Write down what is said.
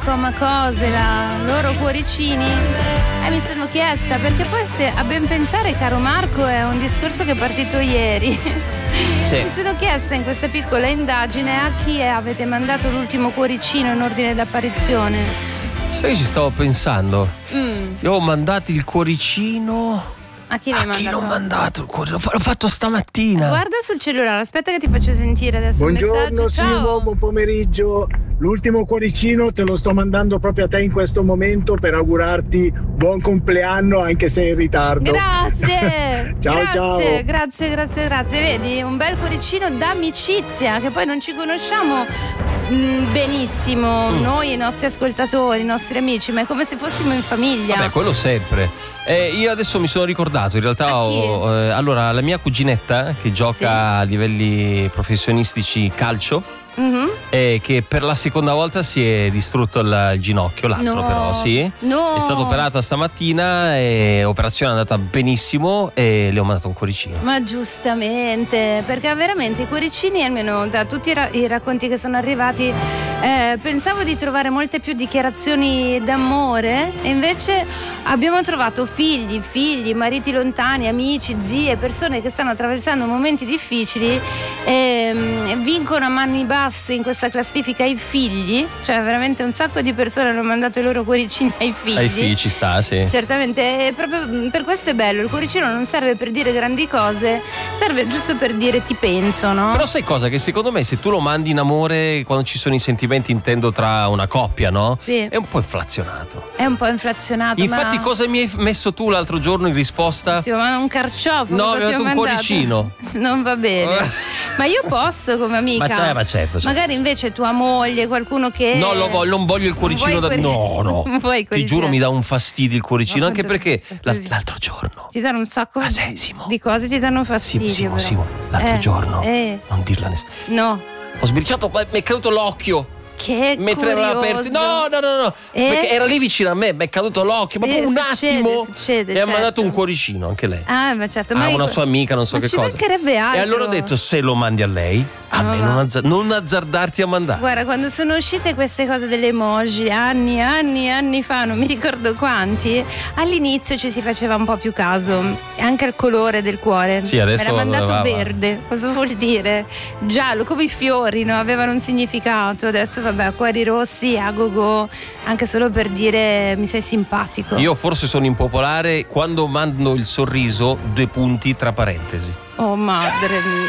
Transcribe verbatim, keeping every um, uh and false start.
Coma Cose, la loro cuoricini. E mi sono chiesta, perché poi se a ben pensare, caro Marco, è un discorso che è partito ieri. Sì. Mi sono chiesta in questa piccola indagine a chi avete mandato l'ultimo cuoricino in ordine d'apparizione. Sai che ci stavo pensando? Mm. Io ho mandato il cuoricino. A chi l'hai a mandato? chi l'ho mandato il cuoricino? L'ho fatto stamattina. Guarda sul cellulare, aspetta che ti faccio sentire adesso. Buongiorno un messaggio. Simo, buon pomeriggio. L'ultimo cuoricino te lo sto mandando proprio a te in questo momento per augurarti buon compleanno anche se in ritardo. Grazie. Ciao, grazie, ciao. Grazie, grazie, grazie. Vedi, un bel cuoricino d'amicizia, che poi non ci conosciamo mh, benissimo, mm. noi, i nostri ascoltatori, i nostri amici, ma è come se fossimo in famiglia. Vabbè, quello sempre. Eh, io adesso mi sono ricordato, in realtà ho, eh, allora la mia cuginetta che gioca sì. a livelli professionistici calcio. Mm-hmm. E che per la seconda volta si è distrutto il, il ginocchio, l'altro no, però sì no. È stata operata stamattina e l'operazione è andata benissimo e le ho mandato un cuoricino. Ma giustamente, perché veramente i cuoricini, almeno da tutti i, ra- i racconti che sono arrivati, eh, pensavo di trovare molte più dichiarazioni d'amore e invece abbiamo trovato figli, figli, mariti lontani, amici, zie, persone che stanno attraversando momenti difficili e mm, vincono a mani basse in questa classifica i figli, cioè veramente un sacco di persone hanno mandato i loro cuoricini ai figli. Ai figli ci sta, sì. Certamente, proprio per questo è bello, il cuoricino non serve per dire grandi cose, serve giusto per dire ti penso, no? Però sai cosa? Che secondo me se tu lo mandi in amore quando ci sono i sentimenti, intendo tra una coppia, no? Sì. È un po' inflazionato. È un po' inflazionato. Infatti ma... cosa mi hai messo tu l'altro giorno in risposta? Ti ho mandato un carciofo. No, mi hai dato un mandato? cuoricino. Non va bene. Ma io posso come amica. Ma, cioè, ma certo. Magari invece tua moglie, qualcuno che. No, lo voglio, non voglio il cuoricino da. Cuori... No, no. Ti giuro, mi dà un fastidio il cuoricino. No, anche perché la, l'altro giorno. Ti danno un sacco ah, sì, Simo. di cose, ti danno fastidio. Simo, però. Simo, l'altro eh, giorno. Eh. Non dirla a nessuno. No. Ho sbirciato, mi è caduto l'occhio. Che mentre curioso. aveva aperto. No, no, no, no. Eh? Perché era lì vicino a me, mi è caduto l'occhio. Ma eh, un succede, attimo. Succede, e certo. ha mandato un cuoricino anche lei. Ah, ma certo. Ma ah, io... una sua amica, non so ma che ci cosa. mancherebbe altro. E allora ho detto: se lo mandi a lei, a no, me non, azza- non azzardarti a mandare. Guarda, quando sono uscite queste cose delle emoji anni, anni, anni fa, non mi ricordo quanti, all'inizio ci si faceva un po' più caso, anche al colore del cuore. Sì, adesso era mandato va, va. verde. Cosa vuol dire? Giallo, come i fiori, no? Avevano un significato. Adesso vabbè, cuori rossi, a go-go, anche solo per dire mi sei simpatico. Io forse sono impopolare quando mando il sorriso, due punti tra parentesi. Oh madre mia.